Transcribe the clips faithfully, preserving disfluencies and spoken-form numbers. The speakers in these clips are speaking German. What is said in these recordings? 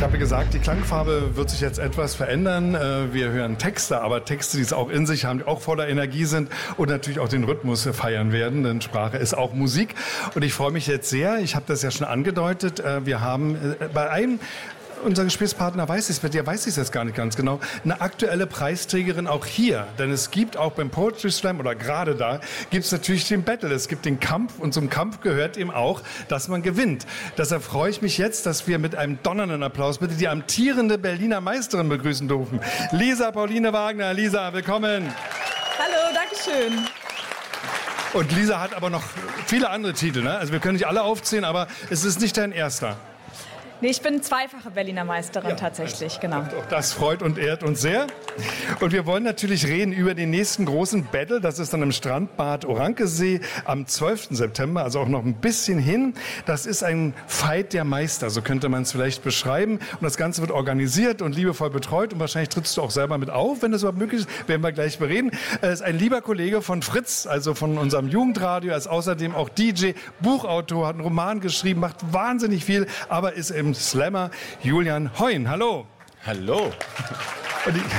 Ich habe gesagt, die Klangfarbe wird sich jetzt etwas verändern. Wir hören Texte, aber Texte, die es auch in sich haben, die auch voller Energie sind und natürlich auch den Rhythmus feiern werden, denn Sprache ist auch Musik. Und ich freue mich jetzt sehr, ich habe das ja schon angedeutet, wir haben bei einem unser Gesprächspartner weiß es, der weiß es jetzt gar nicht ganz genau, eine aktuelle Preisträgerin auch hier. Denn es gibt auch beim Poetry Slam, oder gerade da, gibt es natürlich den Battle. Es gibt den Kampf und zum Kampf gehört eben auch, dass man gewinnt. Deshalb freue ich mich jetzt, dass wir mit einem donnernden Applaus bitte die amtierende Berliner Meisterin begrüßen dürfen. Lisa Pauline Wagner. Lisa, willkommen. Hallo, danke schön. Und Lisa hat aber noch viele andere Titel, ne? Also wir können nicht alle aufzählen, aber es ist nicht dein erster. Nee, ich bin zweifache Berliner Meisterin ja, tatsächlich, genau. Auch das freut und ehrt uns sehr. Und wir wollen natürlich reden über den nächsten großen Battle. Das ist dann im Strandbad Orankesee am zwölften September, also auch noch ein bisschen hin. Das ist ein Fight der Meister, so könnte man es vielleicht beschreiben. Und das Ganze wird organisiert und liebevoll betreut. Und wahrscheinlich trittst du auch selber mit auf, wenn das überhaupt möglich ist. Werden wir gleich bereden. Er ist ein lieber Kollege von Fritz, also von unserem Jugendradio. Er ist außerdem auch D J, Buchautor, hat einen Roman geschrieben, macht wahnsinnig viel, aber ist im Slammer Julian Heun. Hallo. Hallo. Und ich,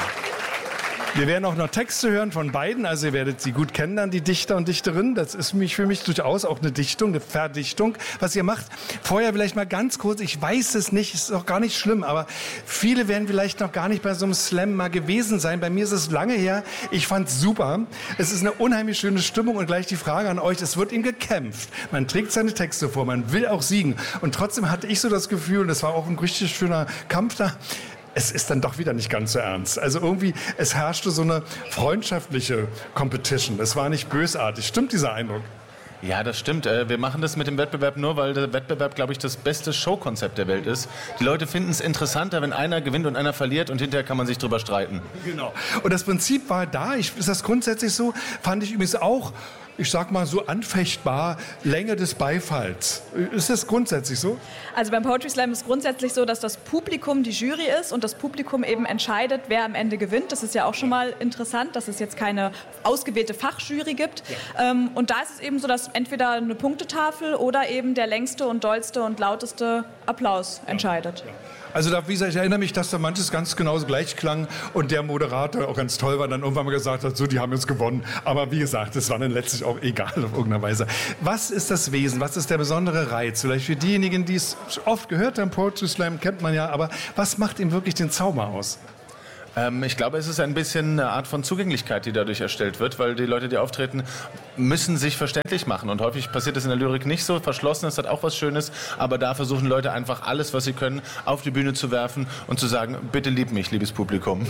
wir werden auch noch Texte hören von beiden, also ihr werdet sie gut kennen dann, die Dichter und Dichterinnen. Das ist für mich durchaus auch eine Dichtung, eine Verdichtung, was ihr macht. Vorher vielleicht mal ganz kurz, ich weiß es nicht, ist auch gar nicht schlimm, aber viele werden vielleicht noch gar nicht bei so einem Slam mal gewesen sein. Bei mir ist es lange her, ich fand's super. Es ist eine unheimlich schöne Stimmung und gleich die Frage an euch, es wird ihm gekämpft. Man trägt seine Texte vor, man will auch siegen. Und trotzdem hatte ich so das Gefühl, und es war auch ein richtig schöner Kampf da, es ist dann doch wieder nicht ganz so ernst. Also irgendwie, es herrschte so eine freundschaftliche Competition. Es war nicht bösartig. Stimmt dieser Eindruck? Ja, das stimmt. Wir machen das mit dem Wettbewerb nur, weil der Wettbewerb, glaube ich, das beste Showkonzept der Welt ist. Die Leute finden es interessanter, wenn einer gewinnt und einer verliert und hinterher kann man sich drüber streiten. Genau. Und das Prinzip war da. Ich, ist das grundsätzlich so? Fand ich übrigens auch, ich sag mal so anfechtbar, Länge des Beifalls. Ist das grundsätzlich so? Also beim Poetry Slam ist grundsätzlich so, dass das Publikum die Jury ist und das Publikum eben entscheidet, wer am Ende gewinnt. Das ist ja auch schon mal interessant, dass es jetzt keine ausgewählte Fachjury gibt. Ja. Ähm, und da ist es eben so, dass entweder eine Punktetafel oder eben der längste und dollste und lauteste Applaus entscheidet. Ja. Also da, wie gesagt, ich erinnere mich, dass da manches ganz genauso gleich klang und der Moderator auch ganz toll war, dann irgendwann mal gesagt hat, so, die haben jetzt gewonnen. Aber wie gesagt, das war dann letztlich auch egal auf irgendeine Weise. Was ist das Wesen? Was ist der besondere Reiz? Vielleicht für diejenigen, die es oft gehört haben, Poetry Slam kennt man ja, aber was macht ihm wirklich den Zauber aus? Ähm, ich glaube, es ist ein bisschen eine Art von Zugänglichkeit, die dadurch erstellt wird, weil die Leute, die auftreten, müssen sich verständlich machen. Und häufig passiert das in der Lyrik nicht so. Verschlossen ist, hat auch was Schönes, aber da versuchen Leute einfach alles, was sie können, auf die Bühne zu werfen und zu sagen, bitte lieb mich, liebes Publikum.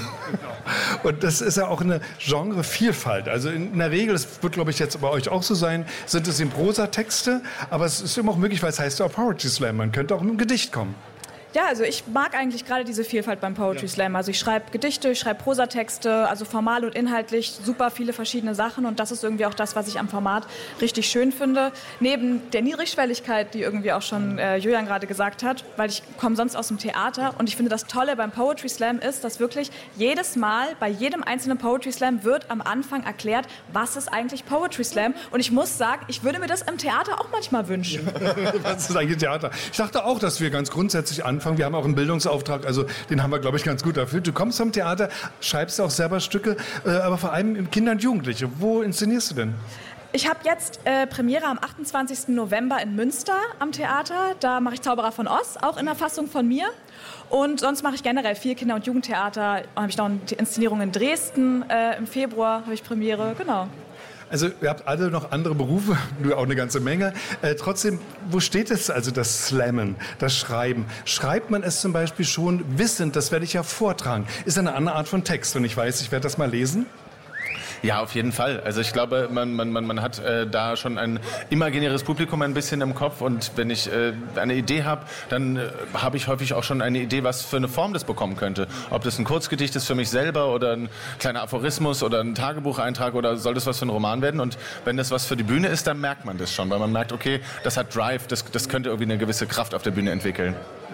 Und das ist ja auch eine Genrevielfalt. Also in der Regel, das wird, glaube ich, jetzt bei euch auch so sein, sind es eben Prosatexte, aber es ist immer auch möglich, weil es heißt ja auch Poetry Slam. Man könnte auch mit einem Gedicht kommen. Ja, also ich mag eigentlich gerade diese Vielfalt beim Poetry Slam. Also ich schreibe Gedichte, ich schreibe Prosatexte, also formal und inhaltlich super viele verschiedene Sachen und das ist irgendwie auch das, was ich am Format richtig schön finde. Neben der Niedrigschwelligkeit, die irgendwie auch schon äh, Julian gerade gesagt hat, weil ich komme sonst aus dem Theater und ich finde das Tolle beim Poetry Slam ist, dass wirklich jedes Mal bei jedem einzelnen Poetry Slam wird am Anfang erklärt, was ist eigentlich Poetry Slam und ich muss sagen, ich würde mir das im Theater auch manchmal wünschen. Was ist eigentlich Theater? Ich dachte auch, dass wir ganz grundsätzlich an Wir haben auch einen Bildungsauftrag, also den haben wir, glaube ich, ganz gut erfüllt. Du kommst vom Theater, schreibst auch selber Stücke, äh, aber vor allem im Kinder- und Jugendliche. Wo inszenierst du denn? Ich habe jetzt äh, Premiere am achtundzwanzigsten November in Münster am Theater. Da mache ich Zauberer von Oz, auch in der Fassung von mir. Und sonst mache ich generell viel Kinder- und Jugendtheater. Dann habe ich noch eine Inszenierung in Dresden. Äh, Im Februar habe ich Premiere, genau. Also ihr habt alle noch andere Berufe, du auch eine ganze Menge. Äh, trotzdem, wo steht es also, das Slammen, das Schreiben? Schreibt man es zum Beispiel schon wissend, das werde ich ja vortragen. Ist eine andere Art von Text und ich weiß, ich werde das mal lesen. Ja, auf jeden Fall. Also ich glaube, man, man, man, man hat äh, da schon ein imaginäres Publikum ein bisschen im Kopf und wenn ich äh, eine Idee habe, dann äh, habe ich häufig auch schon eine Idee, was für eine Form das bekommen könnte. Ob das ein Kurzgedicht ist für mich selber oder ein kleiner Aphorismus oder ein Tagebucheintrag oder soll das was für ein Roman werden? Und wenn das was für die Bühne ist, dann merkt man das schon, weil man merkt, okay, das hat Drive, das, das könnte irgendwie eine gewisse Kraft auf der Bühne entwickeln.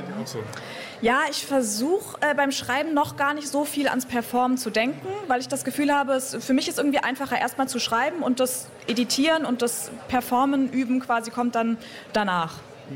Ja, ich versuche äh, beim Schreiben noch gar nicht so viel ans Performen zu denken, weil ich das Gefühl habe, es, für mich ist irgendwie einfacher, erstmal zu schreiben und das Editieren und das Performen, Üben quasi kommt dann danach. Mhm.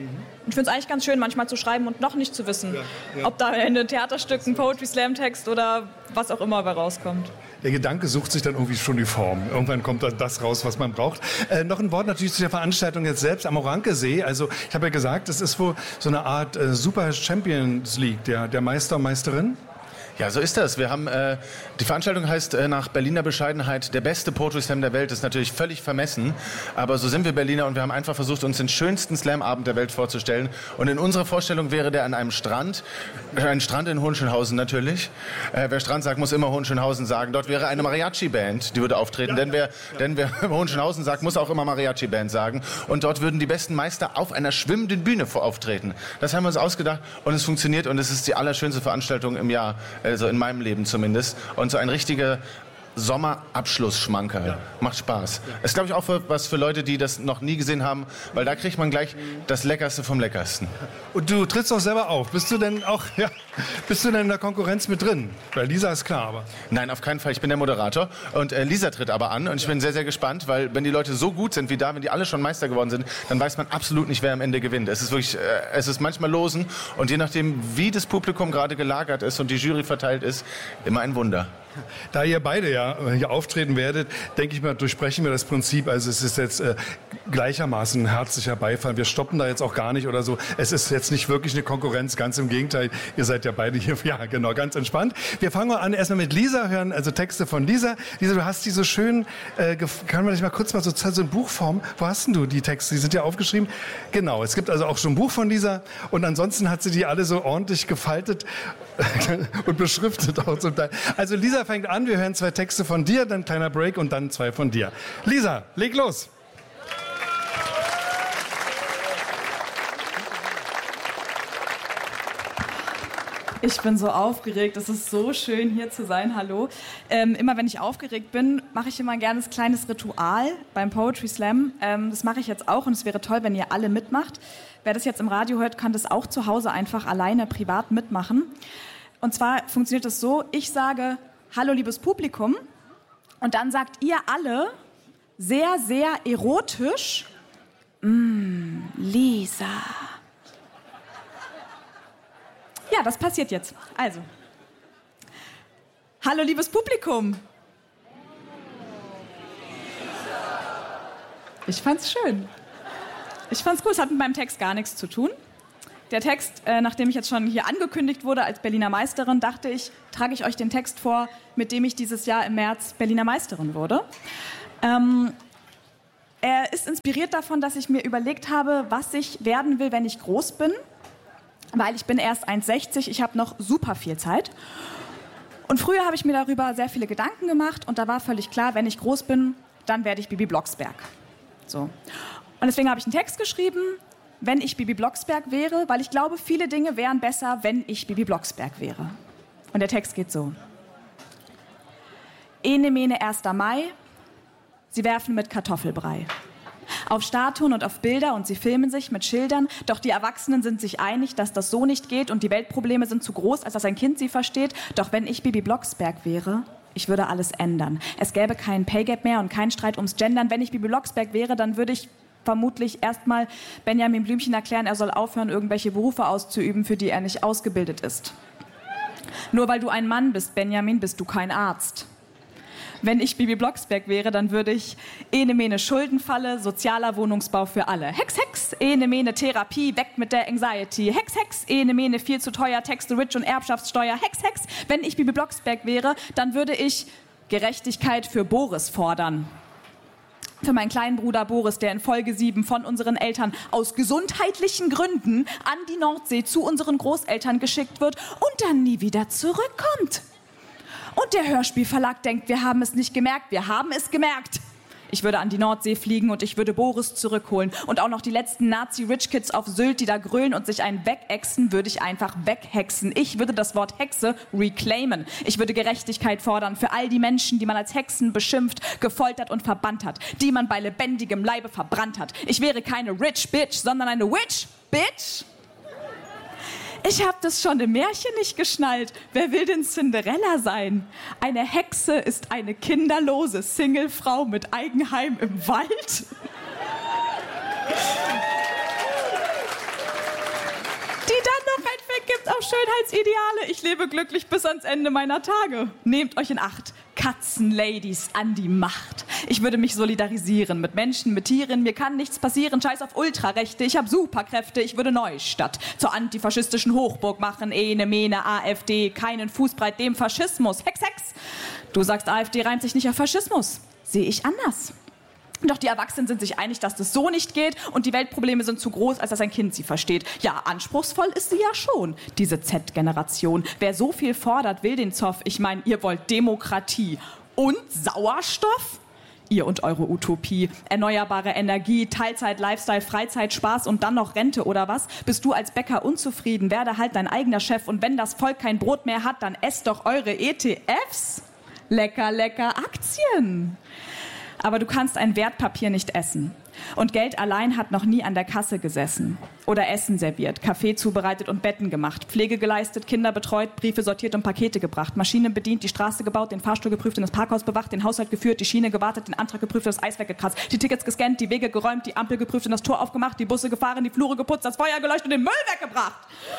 ich finde es eigentlich ganz schön, manchmal zu schreiben und noch nicht zu wissen, ja, ja. ob da am Ende ein Theaterstück, ein Poetry Slam Text oder was auch immer dabei rauskommt. Der Gedanke sucht sich dann irgendwie schon die Form. Irgendwann kommt dann das raus, was man braucht. Äh, noch ein Wort natürlich zu der Veranstaltung jetzt selbst am Orankesee. Also ich habe ja gesagt, es ist wohl so eine Art äh, Super Champions League der, der Meister und Meisterin. Ja, so ist das. Wir haben, äh, die Veranstaltung heißt äh, nach Berliner Bescheidenheit der beste Poetry Slam der Welt. Das ist natürlich völlig vermessen, aber so sind wir Berliner und wir haben einfach versucht, uns den schönsten Slam-Abend der Welt vorzustellen. Und in unserer Vorstellung wäre der an einem Strand, ein Strand in Hohenschönhausen natürlich. Äh, wer Strand sagt, muss immer Hohenschönhausen sagen. Dort wäre eine Mariachi-Band, die würde auftreten, denn wer, denn wer Hohenschönhausen sagt, muss auch immer Mariachi-Band sagen. Und dort würden die besten Meister auf einer schwimmenden Bühne auftreten. Das haben wir uns ausgedacht und es funktioniert und es ist die allerschönste Veranstaltung im Jahr. Also in meinem Leben zumindest. Und so ein richtiger Sommerabschlussschmankerl. Ja. Macht Spaß. Ja. Ist, glaube ich, auch für, was für Leute, die das noch nie gesehen haben, weil da kriegt man gleich das Leckerste vom Leckersten. Und du trittst auch selber auf. Bist du denn auch, ja, bist du denn in der Konkurrenz mit drin? Weil Lisa ist klar, aber... Nein, auf keinen Fall. Ich bin der Moderator. Und äh, Lisa tritt aber an. Und ich bin sehr, sehr gespannt, weil wenn die Leute so gut sind wie da, wenn die alle schon Meister geworden sind, dann weiß man absolut nicht, wer am Ende gewinnt. Es ist wirklich, äh, es ist manchmal losen. Und je nachdem, wie das Publikum gerade gelagert ist und die Jury verteilt ist, immer ein Wunder. Da ihr beide ja hier auftreten werdet, denke ich mal, durchsprechen wir das Prinzip. Also es ist jetzt äh, gleichermaßen ein herzlicher Beifall. Wir stoppen da jetzt auch gar nicht oder so. Es ist jetzt nicht wirklich eine Konkurrenz, ganz im Gegenteil. Ihr seid ja beide hier, ja genau, ganz entspannt. Wir fangen mal an erstmal mit Lisa, hören also Texte von Lisa. Lisa, du hast die so schön, äh, kann man dich mal kurz mal so, so in Buchform, wo hast denn du die Texte? Die sind ja aufgeschrieben. Genau, es gibt also auch schon ein Buch von Lisa und ansonsten hat sie die alle so ordentlich gefaltet und beschriftet auch zum Teil. Also Lisa fängt an, wir hören zwei Texte von dir, dann ein kleiner Break und dann zwei von dir. Lisa, leg los. Ich bin so aufgeregt, es ist so schön hier zu sein, hallo. Ähm, immer wenn ich aufgeregt bin, mache ich immer ein gerne kleines Ritual beim Poetry Slam. Ähm, das mache ich jetzt auch und es wäre toll, wenn ihr alle mitmacht. Wer das jetzt im Radio hört, kann das auch zu Hause einfach alleine privat mitmachen. Und zwar funktioniert das so, ich sage, hallo liebes Publikum und dann sagt ihr alle sehr, sehr erotisch, mm, Lisa. Ja, das passiert jetzt. Also, hallo liebes Publikum. Ich fand's schön. Ich fand's gut, es hat mit meinem Text gar nichts zu tun. Der Text, äh, nachdem ich jetzt schon hier angekündigt wurde als Berliner Meisterin, dachte ich, trage ich euch den Text vor, mit dem ich dieses Jahr im März Berliner Meisterin wurde. Ähm, er ist inspiriert davon, dass ich mir überlegt habe, was ich werden will, wenn ich groß bin. Weil ich bin erst eins sechzig, ich habe noch super viel Zeit. Und früher habe ich mir darüber sehr viele Gedanken gemacht und da war völlig klar, wenn ich groß bin, dann werde ich Bibi Blocksberg. So. Und deswegen habe ich einen Text geschrieben, wenn ich Bibi Blocksberg wäre, weil ich glaube, viele Dinge wären besser, wenn ich Bibi Blocksberg wäre. Und der Text geht so. Ene mene erster Mai, sie werfen mit Kartoffelbrei. Auf Statuen und auf Bilder und sie filmen sich mit Schildern, doch die Erwachsenen sind sich einig, dass das so nicht geht und die Weltprobleme sind zu groß, als dass ein Kind sie versteht. Doch wenn ich Bibi Blocksberg wäre, ich würde alles ändern. Es gäbe keinen Pay-Gap mehr und keinen Streit ums Gendern. Wenn ich Bibi Blocksberg wäre, dann würde ich vermutlich erstmal Benjamin Blümchen erklären, er soll aufhören, irgendwelche Berufe auszuüben, für die er nicht ausgebildet ist. Nur weil du ein Mann bist, Benjamin, bist du kein Arzt. Wenn ich Bibi Blocksberg wäre, dann würde ich ene mene Schuldenfalle, sozialer Wohnungsbau für alle. Hex, Hex, ene mene Therapie, weg mit der Anxiety. Hex, Hex, ene mene viel zu teuer, Tax the Rich und Erbschaftssteuer. Hex, Hex, wenn ich Bibi Blocksberg wäre, dann würde ich Gerechtigkeit für Boris fordern. Für meinen kleinen Bruder Boris, der in Folge sieben von unseren Eltern aus gesundheitlichen Gründen an die Nordsee zu unseren Großeltern geschickt wird und dann nie wieder zurückkommt. Und der Hörspielverlag denkt, wir haben es nicht gemerkt. Wir haben es gemerkt. Ich würde an die Nordsee fliegen und ich würde Boris zurückholen. Und auch noch die letzten Nazi-Rich-Kids auf Sylt, die da grölen und sich einen wegexen, würde ich einfach weghexen. Ich würde das Wort Hexe reclaimen. Ich würde Gerechtigkeit fordern für all die Menschen, die man als Hexen beschimpft, gefoltert und verbannt hat. Die man bei lebendigem Leibe verbrannt hat. Ich wäre keine Rich Bitch, sondern eine Witch Bitch. Ich habe das schon im Märchen nicht geschnallt. Wer will denn Cinderella sein? Eine Hexe ist eine kinderlose Singlefrau mit Eigenheim im Wald. die dann noch ein Fick gibt auf Schönheitsideale. Ich lebe glücklich bis ans Ende meiner Tage. Nehmt euch in Acht. Katzenladies an die Macht. Ich würde mich solidarisieren mit Menschen, mit Tieren. Mir kann nichts passieren. Scheiß auf Ultrarechte. Ich habe Superkräfte. Ich würde Neustadt zur antifaschistischen Hochburg machen. Ene, Mene, AfD. Keinen Fußbreit dem Faschismus. Hex, Hex. Du sagst, AfD reimt sich nicht auf Faschismus. Sehe ich anders. Doch die Erwachsenen sind sich einig, dass das so nicht geht und die Weltprobleme sind zu groß, als dass ein Kind sie versteht. Ja, anspruchsvoll ist sie ja schon, diese Z-Generation. Wer so viel fordert, will den Zoff. Ich meine, ihr wollt Demokratie und Sauerstoff? Ihr und eure Utopie. Erneuerbare Energie, Teilzeit, Lifestyle, Freizeit, Spaß und dann noch Rente oder was? Bist du als Bäcker unzufrieden? Werde halt dein eigener Chef und wenn das Volk kein Brot mehr hat, dann esst doch eure E T Fs. Lecker, lecker Aktien. Aber du kannst ein Wertpapier nicht essen. Und Geld allein hat noch nie an der Kasse gesessen. Oder Essen serviert, Kaffee zubereitet und Betten gemacht, Pflege geleistet, Kinder betreut, Briefe sortiert und Pakete gebracht, Maschinen bedient, die Straße gebaut, den Fahrstuhl geprüft und das Parkhaus bewacht, den Haushalt geführt, die Schiene gewartet, den Antrag geprüft, das Eis weggekratzt, die Tickets gescannt, die Wege geräumt, die Ampel geprüft und das Tor aufgemacht, die Busse gefahren, die Flure geputzt, das Feuer geleuchtet und den Müll weggebracht.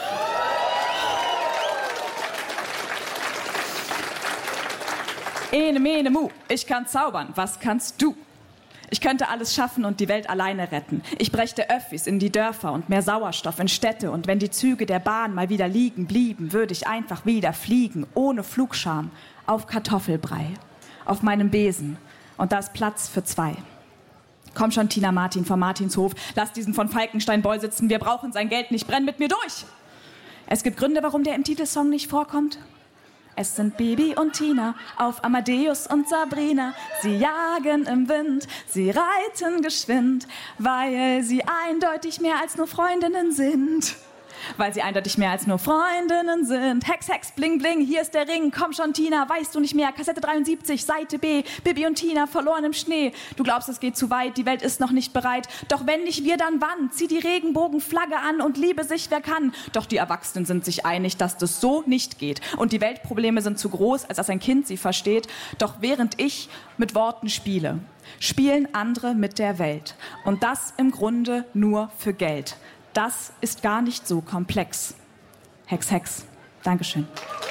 Ene, mene, mu, ich kann zaubern, was kannst du? Ich könnte alles schaffen und die Welt alleine retten. Ich brächte Öffis in die Dörfer und mehr Sauerstoff in Städte. Und wenn die Züge der Bahn mal wieder liegen blieben, würde ich einfach wieder fliegen, ohne Flugscham, auf Kartoffelbrei, auf meinem Besen. Und da ist Platz für zwei. Komm schon, Tina Martin vom Martinshof, lass diesen von Falkenstein Boy sitzen, wir brauchen sein Geld nicht, brenn mit mir durch. Es gibt Gründe, warum der im Titelsong nicht vorkommt. Es sind Bibi und Tina auf Amadeus und Sabrina. Sie jagen im Wind, sie reiten geschwind, weil sie eindeutig mehr als nur Freundinnen sind. Weil sie eindeutig mehr als nur Freundinnen sind. Hex, Hex, Bling, Bling, hier ist der Ring. Komm schon, Tina, weißt du nicht mehr? Kassette dreiundsiebzig, Seite B. Bibi und Tina, verloren im Schnee. Du glaubst, es geht zu weit, die Welt ist noch nicht bereit. Doch wenn nicht wir, dann wann? Zieh die Regenbogenflagge an und liebe sich, wer kann. Doch die Erwachsenen sind sich einig, dass das so nicht geht. Und die Weltprobleme sind zu groß, als dass ein Kind sie versteht. Doch während ich mit Worten spiele, spielen andere mit der Welt. Und das im Grunde nur für Geld. Das ist gar nicht so komplex. Hex, Hex. Dankeschön.